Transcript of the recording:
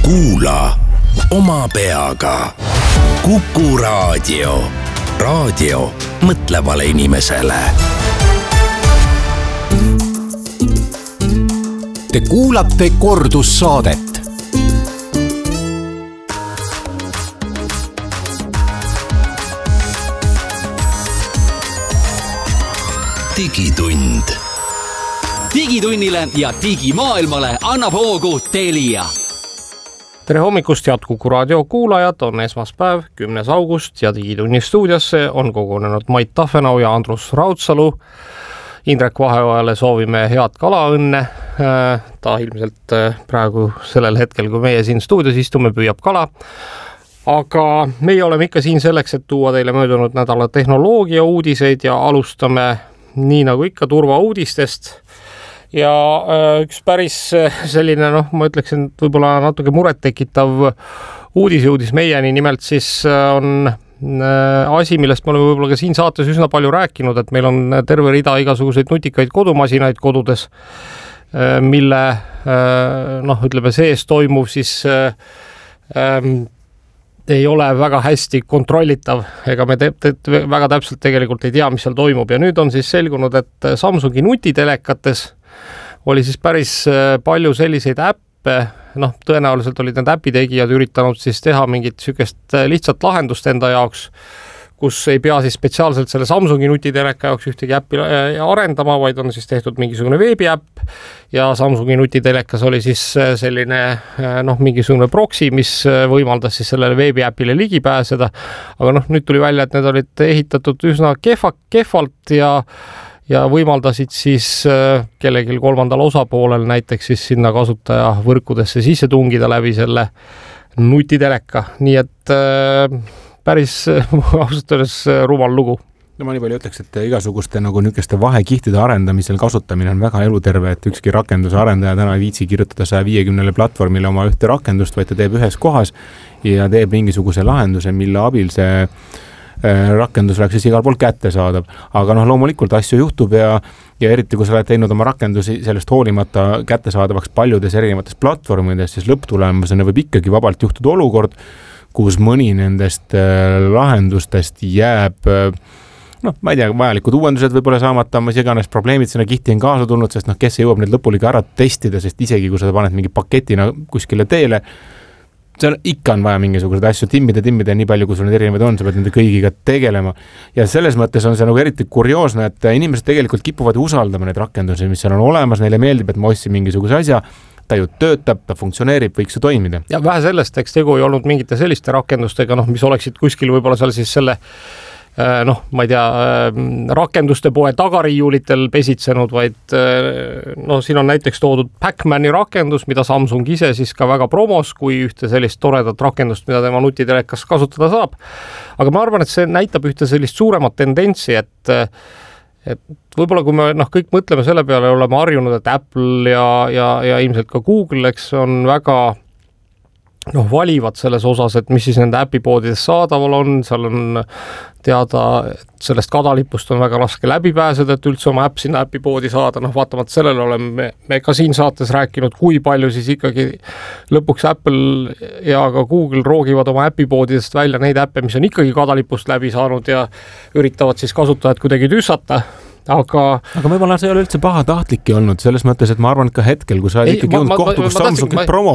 Kuula oma peaga. Kuku Raadio. Raadio mõtlevale inimesele. Te kuulate kordussaadet. Digitund. Digitunnile ja digimaailmale annab hoogu Telia. Tere hommikust, head Kuku Raadio kuulajad, on esmaspäev, 10. august ja Digitunni stuudiosse on kogunenud Mait Tafenau ja Andrus Raudsalu. Indrek Vaheojale soovime head kalaõnne. Ta ilmselt praegu sellel hetkel, kui meie siin stuudios istume, püüab kala. Aga meie oleme ikka siin selleks, et tuua teile möödunud nädala tehnoloogia uudiseid ja alustame nii nagu ikka turvauudistest. Ja üks päris selline, ma ütleksin, võib-olla natuke muret tekitav uudis meieni, nimelt siis on asi, millest me oleme võib-olla ka siin saates üsna palju rääkinud, et meil on terve rida igasuguseid nutikaid kodumasinaid kodudes, mille ütleme sees toimuv siis ei ole väga hästi kontrollitav, ega me väga täpselt tegelikult ei tea, mis seal toimub. Ja nüüd on siis selgunud, et Samsungi nutitelekates oli siis päris palju selliseid äppe, tõenäoliselt olid need äpitegijad üritanud siis teha mingit sükest lihtsat lahendust enda jaoks, kus ei pea siis spetsiaalselt selle Samsungi nutiteleka jaoks ühtegi äppi arendama, vaid on siis tehtud mingisugune veebiäpp ja Samsungi nutitelekas oli siis selline mingisugune proxy, mis võimaldas siis sellele veebiäpile ligi pääseda. Aga nüüd tuli välja, et need olid ehitatud üsna kehvalt ja võimaldasid siis kellelgi kolmandal osapoolel näiteks siis sinna kasutaja võrkudesse sisse tungida läbi selle nutiteleka. Nii et päris ausalt öeldes rumal lugu. No ma nii palju ütleks, et igasuguste niisuguste vahekihtide arendamisel kasutamine on väga eluterve, et ükski rakenduse arendaja täna ei viitsi kirjutada 150 platvormile oma ühte rakendust, vaid ta teeb ühes kohas ja teeb mingisuguse lahenduse, mille abil see rakendus oleks siis igal pool kätte saadav. Aga loomulikult asju juhtub ja eriti kui sa oled teinud oma rakendusi sellest hoolimata kätte saadavaks paljudes erinevates platvormides, siis lõpptulemusena võib ikkagi vabalt juhtuda olukord, kus mõni nendest lahendustest jääb, ma ei tea, vajalikud uuendused võib-olla saamata, mis iganes probleemid sinna kihti on kaasa tulnud, sest kes jõuab need lõpuni ka ära testida, sest isegi kui sa paned mingi paketina kuskile teele, seal ikka on vaja mingisuguseid asju timmida nii palju, kui sul need erinevad on, sa pead nende kõigiga tegelema. Ja selles mõttes on see eriti kurioosne, et inimesed tegelikult kipuvad usaldama neid rakendusi, mis seal on olemas, neile meeldib, et ma ostsin mingisuguse asja, ta ju töötab, ta funktsioneerib, võiks ju toimida. Ja vähe sellest, eks tegu ei olnud mingite selliste rakendustega, mis oleksid kuskil võib-olla seal siis selle ma ei tea, rakenduste poe tagariiulitel pesitsenud, vaid siin on näiteks toodud Pac-Mani rakendus, mida Samsung ise siis ka väga promos, kui ühte sellist toredat rakendust, mida tema nutitelekas kasutada saab. Aga ma arvan, et see näitab ühte sellist suuremat tendentsi, et võib-olla kui me kõik mõtleme selle peale, oleme harjunud, et Apple ja ilmselt ka Google, eks on väga valivad selles osas, et mis siis nende äpipoodides saadaval on, seal on teada, et sellest kadalipust on väga raske läbi pääseda, et üldse oma äpp sinna äpipoodi saada, vaatamata sellele oleme me ka siin saates rääkinud, kui palju siis ikkagi lõpuks Apple ja ka Google roogivad oma äpipoodidest välja neid äppe, mis on ikkagi kadalipust läbi saanud ja üritavad siis kasutajad kuidagi tüssata. Aga võib-olla see ei ole üldse pahatahtlikki olnud, selles mõttes, et ma arvan, et ka hetkel, kui sa oled ikkagi jõudnud kohtu, kus Samsung promo